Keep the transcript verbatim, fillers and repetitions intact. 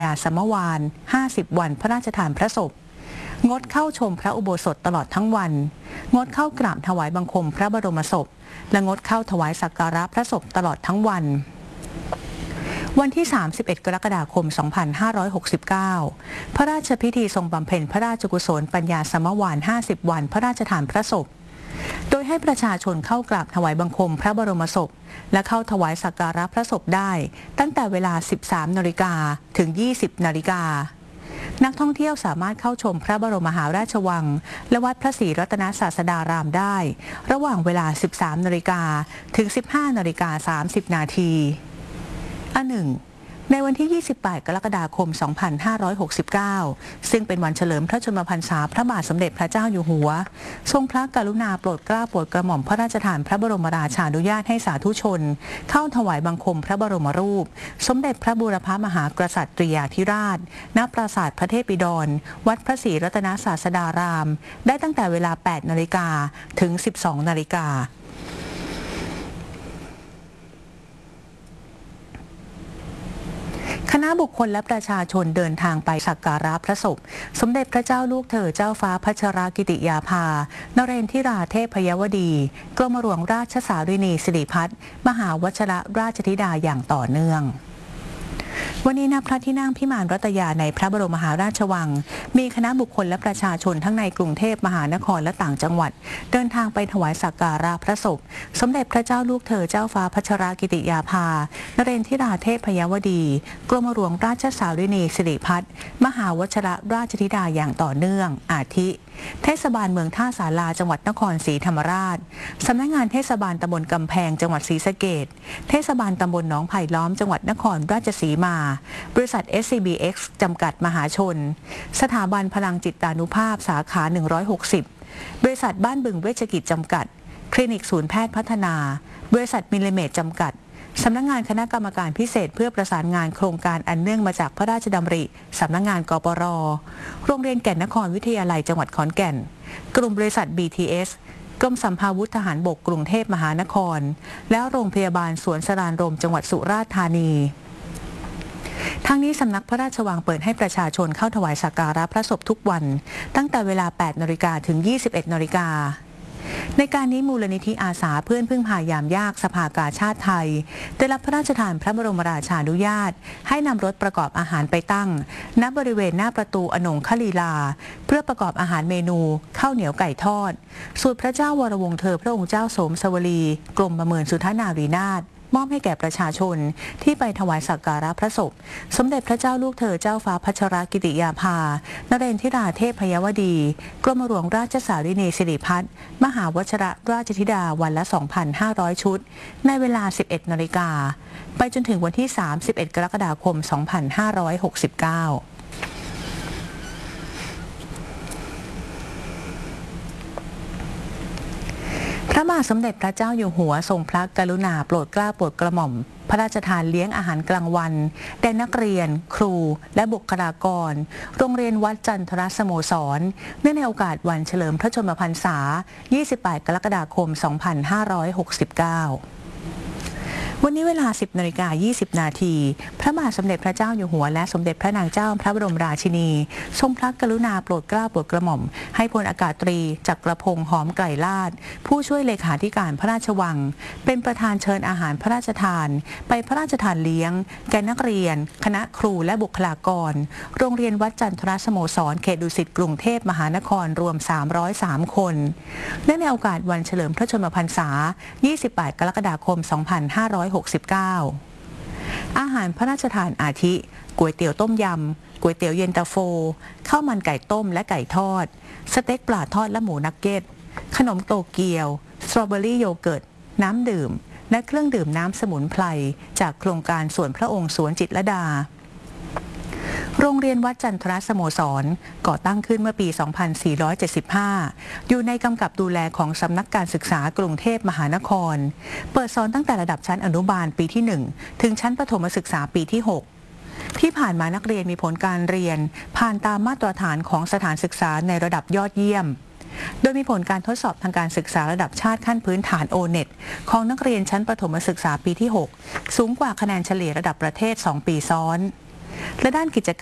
ญาสมวานห้าสิบวันพระราชทานพระศพงดเข้าชมพระอุโบสถตลอดทั้งวันงดเข้ากราบถวายบังคมพระบรมศพและงดเข้าถวายสักการะพระศพตลอดทั้งวันวันที่สามสิบเอ็ดกรกฎาคมสองพันห้าร้อยหกสิบเก้าพระราชพิธีทรงบำเพ็ญพระราชกุศลปัญญาสมวานห้าสิบวันพระราชทานพระศพโดยให้ประชาชนเข้ากราบถวายบังคมพระบรมศพและเข้าถวายสักการะพระศพได้ตั้งแต่เวลา สิบสามนาฬิกา ถึง ยี่สิบนาฬิกานักท่องเที่ยวสามารถเข้าชมพระบรมมหาราชวังและวัดพระศรีรัตนศาสดารามได้ระหว่างเวลา สิบสามนาฬิกา ถึง สิบห้านาฬิกาสามสิบนาทีอันหนึ่งในวันที่ ยี่สิบแปดกรกฎาคมสองพันห้าร้อยหกสิบเก้าซึ่งเป็นวันเฉลิมพระชนมพรรษาพระบาทสมเด็จพระเจ้าอยู่หัวทรงพระกรุณาโปรดเกล้าโปรดกระหม่อมพระราชทานพระบรมราชานุญาตให้สาธุชนเข้าถวายบังคมพระบรมรูปสมเด็จพระบูรพมหากษัตริยาธิราชณปราสาทพระเทพบิดรวัดพระศรีรัตนศาสดารามได้ตั้งแต่เวลา แปดนาฬิกา ถึง สิบสองนาฬิกาคณะบุคคลและประชาชนเดินทางไปสักการะพระศพสมเด็จพระเจ้าลูกเธอเจ้าฟ้าพัชรกิติยาภานเรนทิราเทพยวดีกรมหลวงราชสารินีสิริพัฒน์มหาวชิรราชธิดาอย่างต่อเนื่องวันนี้ณพระที่นั่งพิมานรัตยาในพระบรมมหาราชวังมีคณะบุคคลและประชาชนทั้งในกรุงเทพมหานครและต่างจังหวัดเดินทางไปถวายสักการะพระศพสมเด็จพระเจ้าลูกเธอเจ้าฟ้าพัชรกิติยาภานเรนทิราเทพยวดีกรมหลวงราชสารินีสิริพัฒน์มหาวชิรราชธิดาอย่างต่อเนื่องอาทิเทศบาลเมืองท่าสาราจังหวัดนครศรีธรรมราชสำนักงานเทศบาลตำบลกำแพงจังหวัดศรีสะเกษเทศบาลตำบลหนองไผ่ล้อมจังหวัดนครราชสีมาบริษัท เอส ซี บี เอ็กซ์ จำกัดมหาชนสถาบันพลังจิตานุภาพสาขาหนึ่งร้อยหกสิบบริษัทบ้านบึงเวชกิจจำกัดคลินิกศูนย์แพทย์พัฒนาบริษัทมิลลิเมตรจำกัดสำนักงานคณะกรรมการพิเศษเพื่อประสานงานโครงการอันเนื่องมาจากพระราชดำริสำนักงานกปร.โรงเรียนแก่นนครวิทยาลัยจังหวัดขอนแก่นกลุ่มบริษัท บี ที เอส กรมสัมภาวุธทหารบกกรุงเทพมหานครและโรงพยาบาลสวนสรานรมจังหวัดสุราษฎร์ธานีทั้งนี้สำนักพระราชวังเปิดให้ประชาชนเข้าถวายสักการะพระศพทุกวันตั้งแต่เวลา แปดนาฬิกา ถึง ยี่สิบเอ็ดนาฬิกาในการนี้มูลนิธิอาสาเพื่อนพึ่งพายามยากสภากาชาติไทยได้รับพระราชทานพระบรมราชานุญาตให้นำรถประกอบอาหารไปตั้งณบริเวณหน้าประตูอนงคลีลาเพื่อประกอบอาหารเมนูข้าวเหนียวไก่ทอดสูตรพระเจ้าวรวงศ์เธอพระองค์เจ้าโสมสวลีกรมประเมินสุทนารีนาถมอบให้แก่ประชาชนที่ไปถวายสักการะพระศพสมเด็จพระเจ้าลูกเธอเจ้าฟ้าพัชรกิติยาภานเรนทิราเทพยวดีกรมหลวงราชสารินีสิริพัฒน์มหาวชิรราชธิดาวันละ สองพันห้าร้อย ชุดในเวลา สิบเอ็ดนาฬิกาไปจนถึงวันที่ สามสิบเอ็ดกรกฎาคมสองพันห้าร้อยหกสิบเก้าพระบาทสมเด็จพระเจ้าอยู่หัวทรงพระกรุณาโปรดเกล้าโปรดกระหม่อมพระราชทานเลี้ยงอาหารกลางวันแด่นักเรียนครูและบุคลากรโรงเรียนวัดจันทรสโมสรเนื่องในโอกาสวันเฉลิมพระชนมพรรษา ยี่สิบแปดกรกฎาคมสองพันห้าร้อยหกสิบเก้าวันนี้เวลา สิบนาฬิกายี่สิบนาทีพระบาทสมเด็จพระเจ้าอยู่หัวและสมเด็จพระนางเจ้าพระบรมราชินีทรงพระกรุณาโปรดเกล้าโปรดกระหม่อมให้พลอากาศตรีจักรพงษ์หอมไกรลาดผู้ช่วยเลขาธิการพระราชวังเป็นประธานเชิญอาหารพระราชทานไปพระราชทานเลี้ยงแก่นักเรียนคณะครูและบุคลากรโรงเรียนวัดจันทรสโมสรเขตดุสิตกรุงเทพมหานครรวมสามร้อยสามคนเนื่องในโอกาสวันเฉลิมพระชนมพรรษา ยี่สิบแปดกรกฎาคมสองพันห้าร้อยหกสิบเก้าอาหารพระราชทานอาทิก๋วยเตี๋ยวต้มยำก๋วยเตี๋ยวเย็นตาโฟข้าวมันไก่ต้มและไก่ทอดสเต็กปลาทอดและหมูนักเก็ตขนมโตเกียวสตรอเบอรี่โยเกิร์ตน้ำดื่มและเครื่องดื่มน้ำสมุนไพรจากโครงการสวนพระองค์สวนจิตรลดาโรงเรียนวัดจันทรสโมสรก่อตั้งขึ้นเมื่อปี สองพันสี่ร้อยเจ็ดสิบห้า อยู่ในกำกับดูแลของสำนักการศึกษากรุงเทพมหานครเปิดสอนตั้งแต่ระดับชั้นอนุบาลปีที่ หนึ่ง ถึงชั้นประถมศึกษาปีที่ หก ที่ผ่านมานักเรียนมีผลการเรียนผ่านตามมาตรฐานของสถานศึกษาในระดับยอดเยี่ยมโดยมีผลการทดสอบทางการศึกษาระดับชาติขั้นพื้นฐาน โอ เน็ต ของนักเรียนชั้นประถมศึกษาปีที่ หก สูงกว่าคะแนนเฉลี่ยระดับประเทศ สอง ปีซ้อนและด้านกิจกรรม